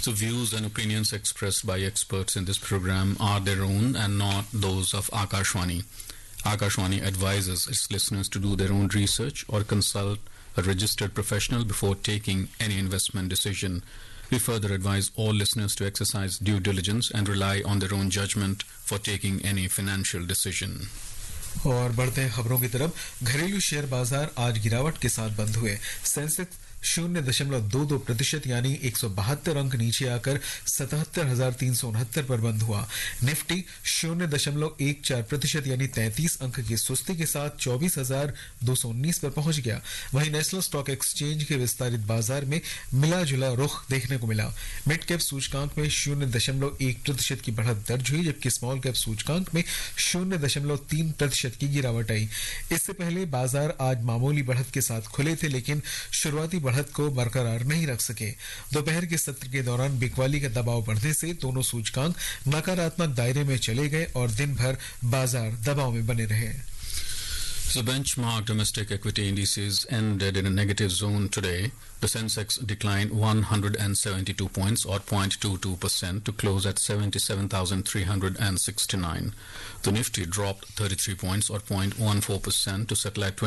So views and opinions expressed by experts in this program are their own and not those of Akashwani. Akashwani advises its listeners to do their own research or consult a registered professional before taking any investment decision. We further advise all listeners to exercise due diligence and rely on their own judgment for taking any financial decision. और बढ़ते हैं खबरों की तरफ। घरेलू share बाजार आज गिरावट के साथ बंद हुए। सेंसेक्स 0.22% यानी 172 अंक नीचे आकर 77,369 पर बंद हुआ। निफ्टी 0.14% यानी 33 अंक की सुस्ती के साथ 24,219 पर पहुंच गया। वहीं नेशनल स्टॉक एक्सचेंज के विस्तारित बाजार में मिला जुला रुख देखने को मिला। मिड कैप सूचकांक में 0.1% की बढ़त दर्ज हुई, जबकि स्मॉल कैप सूचकांक में 0.3% की गिरावट आई। इससे पहले बाजार आज मामूली बढ़त के साथ खुले थे, लेकिन शुरुआती बढ़त को बरकरार नहीं रख सके। दोपहर के सत्र के दौरान बिकवाली का दबाव बढ़ने से दोनों सूचकांक नकारात्मक दायरे में चले गए और दिन भर बाजार दबाव में बने रहे। The benchmark domestic equity indices ended in a negative zone today. The Sensex declined 172 points or 0.22% to close at 77,369. The Nifty dropped 33 points or 0.14% to settle at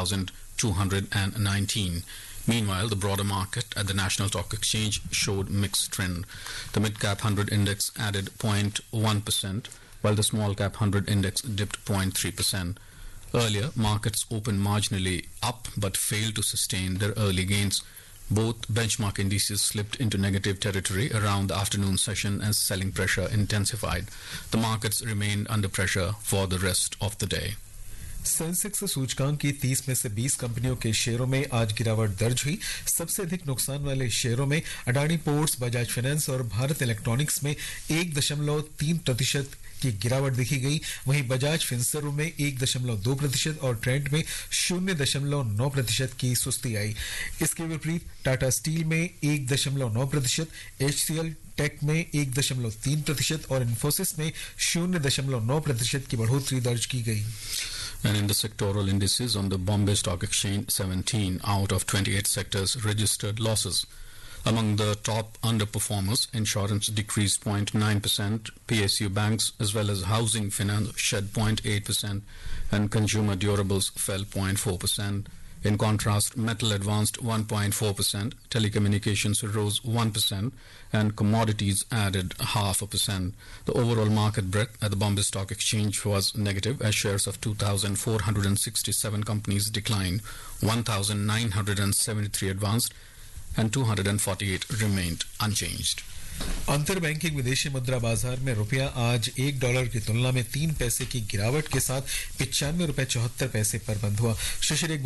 24,219. Meanwhile, the broader market at the National Stock Exchange showed mixed trend. The mid-cap 100 index added 0.1%, while the small-cap 100 index dipped 0.3%. Earlier, markets opened marginally up but failed to sustain their early gains. Both benchmark indices slipped into negative territory around the afternoon session as selling pressure intensified. The markets remained under pressure for the rest of the day. Sensex सूचकांक की 30 में से 20 कंपनियों के शेयरों में आज गिरावट दर्ज हुई। सबसे अधिक नुकसान वाले शेयरों में अडानी पोर्ट्स, बजाज फाइनेंस और भारत इलेक्ट्रॉनिक्स में 1.3% की गिरावट देखी गई। वहीं बजाज फिनसर्व में 1.2% और ट्रेंट में 0.9% की सुस्ती आई। इसके विपरीत टाटा स्टील में 1.9%, HCL टेक में 1.3% और इन्फोसिस में 0.9% की बढ़ोतरी दर्ज की गई। And in the sectoral indices on the Bombay Stock Exchange, 17 out of 28 sectors registered losses. Among the top underperformers, insurance decreased 0.9%, PSU banks as well as housing finance shed 0.8%, and consumer durables fell 0.4%. In contrast, metal advanced 1.4%, telecommunications rose 1%, and commodities added 0.5%. The overall market breadth at the Bombay Stock Exchange was negative as shares of 2,467 companies declined, 1,973 advanced, and 248 remained unchanged. अंतर banking विदेशी मुद्रा बाजार में रुपया आज $1 की तुलना में 3 पैसे की गिरावट के साथ 95.74 रुपए पर बंद हुआ।